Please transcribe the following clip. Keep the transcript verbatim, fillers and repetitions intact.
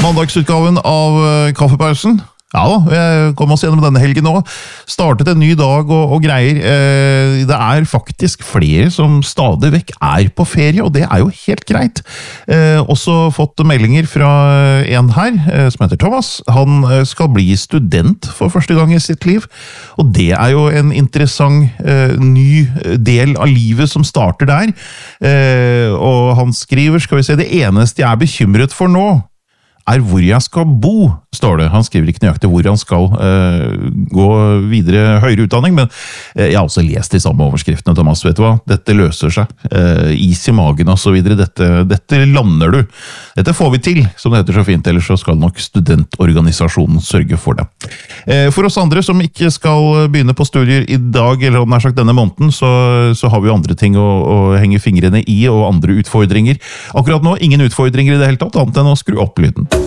Mandagsutgaven av Kaffepausen. Ja da, vi kom oss gjennom denne helgen nå. Startet en ny dag og, og greier. Det er faktisk flere som stadig vekk er på ferie, og det er jo helt greit. Også fått meldinger fra en her, som heter Thomas. Han skal bli student for første gang i sitt liv, og det er jo en interessant ny del av livet som starter der. Og han skriver, skal vi se, det eneste jeg er bekymret for nå, er hvor jeg skal bo, står det. Han skriver ikke nøyaktig hvor han skal uh, gå videre høyere utdanning, men uh, jeg har også lest de samme overskriftene, Thomas, vet du hva? Dette løser seg. Uh, is i magen og så videre. Dette, dette lander du. Dette får vi til, som det heter så fint, ellers så skal nok studentorganisasjonen sørge for det. Uh, for oss andre som ikke skal begynne på studier i dag, eller om nær sagt denne måneden, så, så har vi jo andre ting å, å henge fingrene i, og andre utfordringer. Akkurat nå, ingen utfordringer i det hele tatt, annet enn å skru opp lyden.